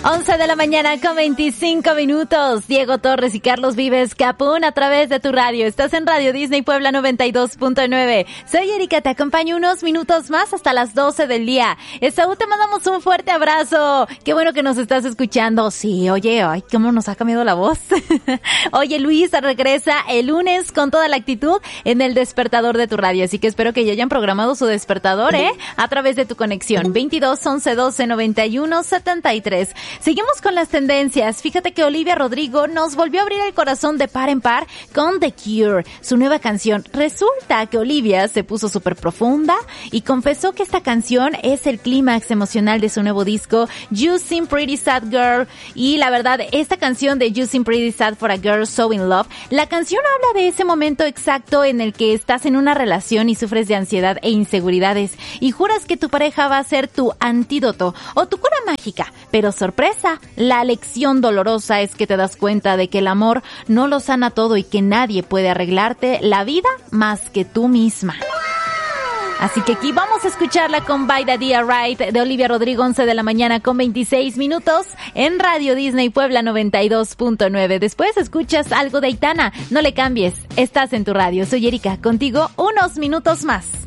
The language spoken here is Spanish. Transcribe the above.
11 de la mañana con 25 minutos. Diego Torres y Carlos Vives Capún a través de tu radio. Estás en Radio Disney Puebla 92.9. Soy Erika, te acompaño unos minutos más hasta las 12 del día. Esaú, te mandamos un fuerte abrazo. Qué bueno que nos estás escuchando. Sí, oye, ay, cómo nos ha cambiado la voz. Oye, Luis regresa el lunes con toda la actitud en el despertador de tu radio. Así que espero que ya hayan programado su despertador, a través de tu conexión. 22 11 12 91 73. Seguimos con las tendencias. Fíjate que Olivia Rodrigo nos volvió a abrir el corazón de par en par con The Cure, su nueva canción. Resulta que Olivia se puso súper profunda y confesó que esta canción es el clímax emocional de su nuevo disco, You Seem Pretty Sad Girl. Y la verdad, esta canción de You Seem Pretty Sad for a Girl So in Love, la canción habla de ese momento exacto en el que estás en una relación y sufres de ansiedad e inseguridades y juras que tu pareja va a ser tu antídoto o tu cura mágica, pero sorpresa, la lección dolorosa es que te das cuenta de que el amor no lo sana todo y que nadie puede arreglarte la vida más que tú misma. Así que aquí vamos a escucharla con By the Dia Right de Olivia Rodrigo, 11 de la mañana con 26 minutos en Radio Disney Puebla 92.9. Después escuchas algo de Aitana. No le cambies, estás en tu radio. Soy Erika, contigo unos minutos más.